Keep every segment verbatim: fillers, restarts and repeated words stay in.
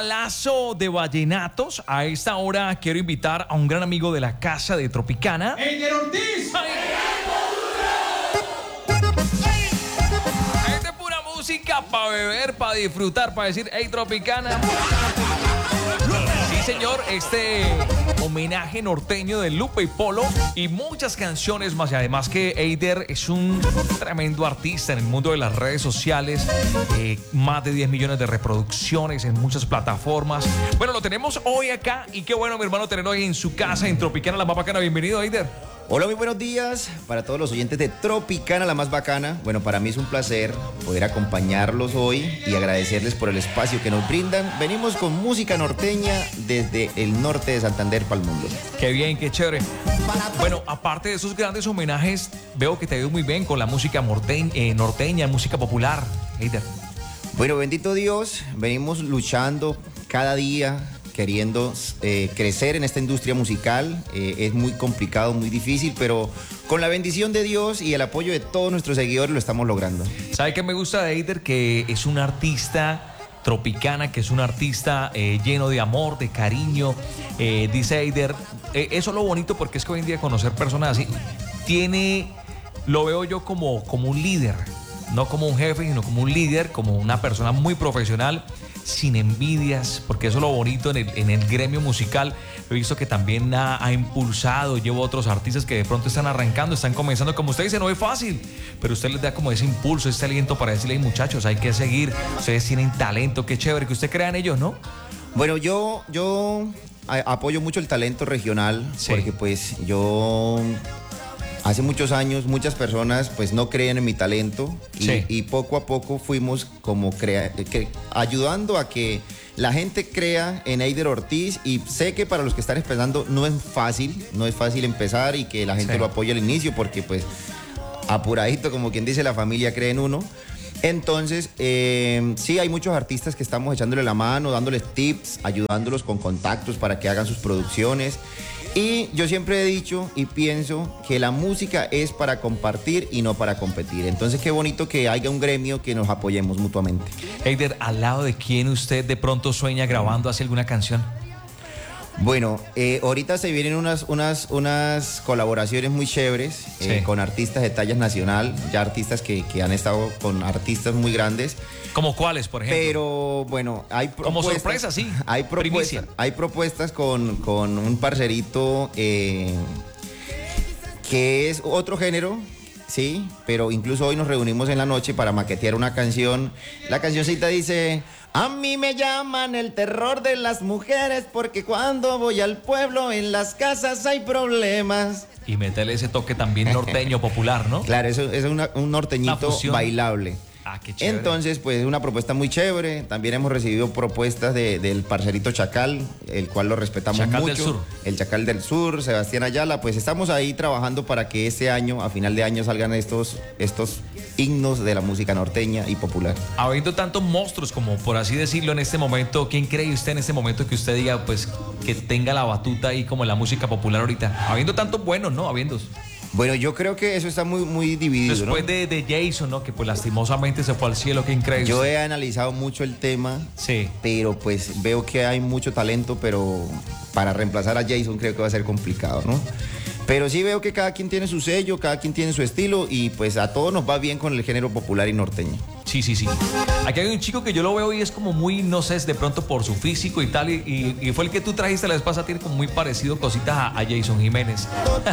balazo de vallenatos. A esta hora quiero invitar a un gran amigo de la casa de Tropicana, ¡Eider Ortiz! ¡Ay! Es de pura música para beber, para disfrutar, para decir, hey, Tropicana. Sí, señor, este homenaje norteño de Lupe y Polo y muchas canciones más. Y además que Eider es un tremendo artista en el mundo de las redes sociales. Eh, más de diez millones de reproducciones en muchas plataformas. Bueno, lo tenemos hoy acá y qué bueno, mi hermano, tenerlo hoy en su casa, en Tropicana, la más bacana. Bienvenido, Eider. Hola, muy buenos días para todos los oyentes de Tropicana, la más bacana. Bueno, para mí es un placer poder acompañarlos hoy y agradecerles por el espacio que nos brindan. Venimos con música norteña desde el norte de Santander para el mundo. Qué bien, qué chévere. Bueno, aparte de esos grandes homenajes, veo que te ha ido muy bien con la música norteña, eh, norteña música popular, Eider. Bueno, bendito Dios, venimos luchando cada día, queriendo eh, crecer en esta industria musical. Eh, es muy complicado, muy difícil, pero con la bendición de Dios y el apoyo de todos nuestros seguidores lo estamos logrando. ¿Sabe qué me gusta de Eider? Que es un artista Tropicana, que es un artista eh, lleno de amor, de cariño. Eh, dice Eider, eh, eso es lo bonito, porque es que hoy en día conocer personas así, tiene, lo veo yo como, como un líder, no como un jefe, sino como un líder, como una persona muy profesional, sin envidias, porque eso es lo bonito en el, en el gremio musical. He visto que también ha, ha impulsado, llevo otros artistas que de pronto están arrancando, están comenzando, como usted dice, no es fácil, pero usted les da como ese impulso, ese aliento para decirle, muchachos, hay que seguir, ustedes tienen talento, qué chévere, que usted crea en ellos, ¿no? Bueno, yo, yo apoyo mucho el talento regional, sí, porque pues yo... Hace muchos años muchas personas pues no creían en mi talento y, sí, y poco a poco fuimos como crea, que, ayudando a que la gente crea en Eider Ortiz, y sé que para los que están empezando no es fácil, no es fácil empezar y que la gente sí lo apoye al inicio, porque pues apuradito, como quien dice, la familia cree en uno. Entonces, eh, sí, hay muchos artistas que estamos echándole la mano, dándoles tips, ayudándolos con contactos para que hagan sus producciones. Y yo siempre he dicho y pienso que la música es para compartir y no para competir. Entonces, qué bonito que haya un gremio que nos apoyemos mutuamente. Eider, ¿al lado de quién usted de pronto sueña grabando hace alguna canción? Bueno, eh, ahorita se vienen unas, unas, unas colaboraciones muy chéveres, sí, eh, con artistas de talla nacional, ya artistas que, que han estado con artistas muy grandes. ¿Como cuáles, por ejemplo? Pero bueno, hay propuestas. Como sorpresa, sí. Hay propuestas, hay propuestas con, con un parcerito eh, que es otro género, sí, pero incluso hoy nos reunimos en la noche para maquetear una canción. La cancioncita dice: a mí me llaman el terror de las mujeres, porque cuando voy al pueblo en las casas hay problemas. Y meterle ese toque también norteño popular, ¿no? Claro, eso, eso es una, un norteñito bailable. Ah, qué chévere. Entonces, pues es una propuesta muy chévere. También hemos recibido propuestas de, del parcerito Chacal, el cual lo respetamos Chacal mucho. Del Sur. El Chacal del Sur, Sebastián Ayala. Pues estamos ahí trabajando para que este año, a final de año, salgan estos, estos himnos de la música norteña y popular. Habiendo tantos monstruos, como por así decirlo, en este momento, ¿quién cree usted en este momento que usted diga, pues, que tenga la batuta ahí como en la música popular ahorita? Habiendo tantos buenos, ¿no? Habiendo. Bueno, yo creo que eso está muy, muy dividido, después, ¿no? de, de Jason, ¿no? Que pues lastimosamente se fue al cielo. ¿Quién cree usted? Yo he analizado mucho el tema, sí, pero pues veo que hay mucho talento, pero para reemplazar a Jason creo que va a ser complicado, ¿no? Pero sí veo que cada quien tiene su sello, cada quien tiene su estilo, y pues a todos nos va bien con el género popular y norteño. Sí, sí, sí. Aquí hay un chico que yo lo veo y es como muy, no sé, de pronto por su físico y tal, y, y, y fue el que tú trajiste la vez pasada, tiene como muy parecido cositas a, a Jason Jiménez.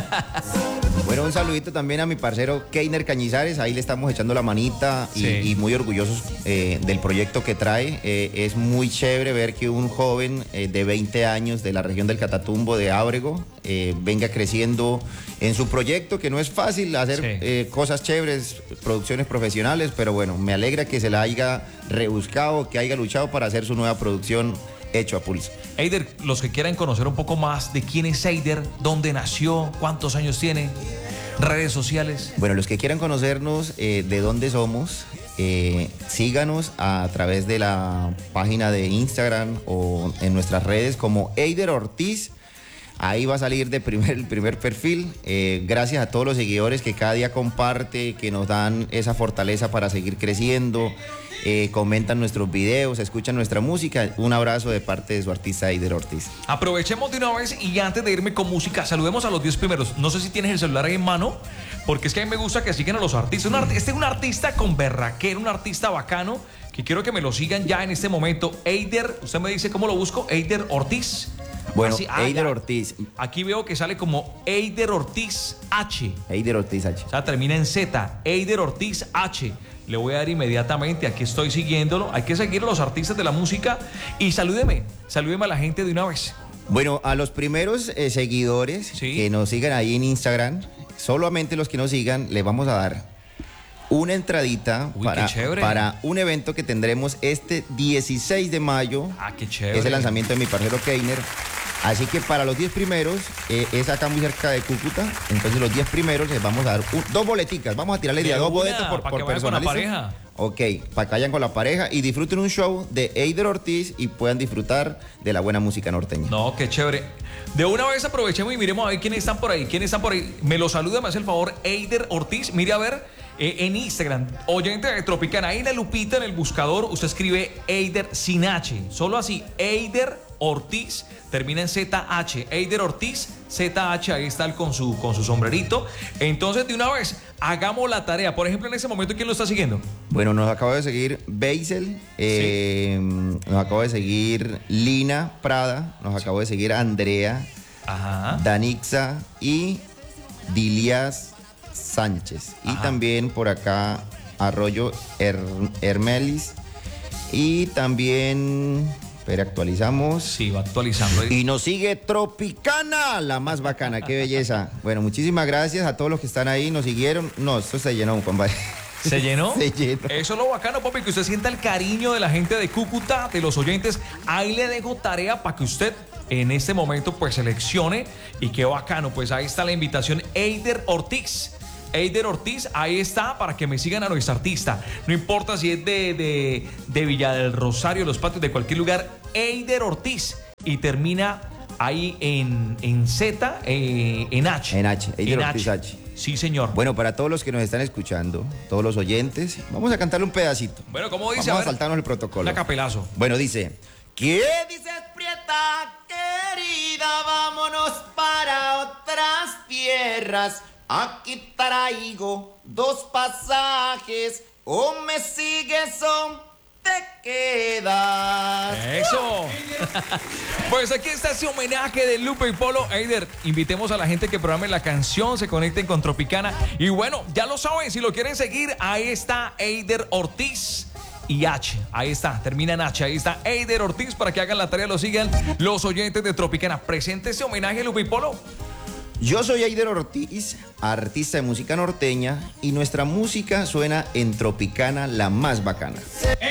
Bueno, un saludito también a mi parcero Keiner Cañizares, ahí le estamos echando la manita y, sí, y muy orgullosos eh, del proyecto que trae. Eh, es muy chévere ver que un joven eh, de veinte años de la región del Catatumbo, de Ábrego, eh, venga creciendo en su proyecto, que no es fácil hacer sí. eh, cosas chéveres, producciones profesionales, pero bueno, me alegra que se la haya rebuscado, que haya luchado para hacer su nueva producción hecho a pulso. Eider, los que quieran conocer un poco más de quién es Eider, dónde nació, cuántos años tiene, redes sociales. Bueno, los que quieran conocernos eh, de dónde somos, eh, síganos a través de la página de Instagram o en nuestras redes como Eider Ortiz. Ahí va a salir de primer, el primer perfil. Eh, gracias a todos los seguidores que cada día comparte, que nos dan esa fortaleza para seguir creciendo. eh, comentan nuestros videos, escuchan nuestra música. Un abrazo de parte de su artista Eider Ortiz. Aprovechemos de una vez y antes de irme con música, saludemos a los diez primeros. No sé si tienes el celular ahí en mano, porque es que a mí me gusta que sigan a los artistas. Un art este es un artista con berraquera, un artista bacano, que quiero que me lo sigan ya en este momento. Eider, usted me dice cómo lo busco, Eider Ortiz. Bueno, Así, ah, Eider ya. Ortiz. Aquí veo que sale como Eider Ortiz H. Eider Ortiz H. O sea, termina en Z. Eider Ortiz H. Le voy a dar inmediatamente, aquí estoy siguiéndolo. Hay que seguir a los artistas de la música. Y salúdeme, salúdeme a la gente de una vez. Bueno, a los primeros eh, seguidores sí. que nos sigan ahí en Instagram, solamente los que nos sigan, les vamos a dar una entradita Uy, para, qué chévere. para un evento que tendremos este dieciséis de mayo. Ah, qué chévere. Es el lanzamiento de mi parcero Keiner. Así que para los diez primeros, eh, es acá muy cerca de Cúcuta. Entonces los diez primeros les vamos a dar un, dos boleticas. Vamos a tirarle de a dos boletos por, por persona. Con la pareja. Ok, para que vayan con la pareja y disfruten un show de Eider Ortiz y puedan disfrutar de la buena música norteña. No, qué chévere. De una vez aprovechemos y miremos a ver quiénes están por ahí. ¿Quiénes están por ahí? Me lo saluda, me hace el favor, Eider Ortiz. Mire a ver, eh, en Instagram, oyente de Tropicana, ahí en la lupita, en el buscador, usted escribe Eider sin H. Solo así, Eider Ortiz, termina en Z H. Eider Ortiz, Z H, ahí está él con su, con su sombrerito. Entonces, de una vez, hagamos la tarea. Por ejemplo, en ese momento, ¿quién lo está siguiendo? Bueno, nos acaba de seguir Beisel, eh, sí. Nos acaba de seguir Lina Prada, nos acaba de seguir Andrea, Ajá. Danixa y Dilias Sánchez. Ajá. Y también por acá Arroyo Her Hermelis y también... Pero actualizamos. Sí, va actualizando. Y nos sigue Tropicana, la más bacana, qué belleza. Bueno, muchísimas gracias a todos los que están ahí, nos siguieron. No, esto se llenó, compadre. ¿Se llenó? Se llenó. Eso es lo bacano, papi, que usted sienta el cariño de la gente de Cúcuta, de los oyentes. Ahí le dejo tarea para que usted en este momento pues seleccione. Y qué bacano, pues ahí está la invitación. Eider Ortiz. Eider Ortiz, ahí está, para que me sigan a nuestro artista. No importa si es de, de, de Villa del Rosario, Los Patios, de cualquier lugar. Eider Ortiz. Y termina ahí en, en Z, eh, en H. En H, Eider Ortiz H. Sí, señor. Bueno, para todos los que nos están escuchando, todos los oyentes, vamos a cantarle un pedacito. Bueno, ¿cómo dice? Vamos a, a saltarnos el protocolo. La capelazo. Bueno, dice... ¿Qué dices, Prieta, querida? Vámonos para otras tierras. Aquí traigo dos pasajes, o me sigues o te quedas. Eso. Pues aquí está ese homenaje de Lupe y Polo. Eider, invitemos a la gente que programe la canción, se conecten con Tropicana. Y bueno, ya lo saben, si lo quieren seguir, ahí está Eider Ortiz y H. Ahí está, termina en H. Ahí está Eider Ortiz para que hagan la tarea, lo sigan los oyentes de Tropicana. Presente ese homenaje, Lupe y Polo. Yo soy Eider Ortiz, artista de música norteña, y nuestra música suena en Tropicana, la más bacana.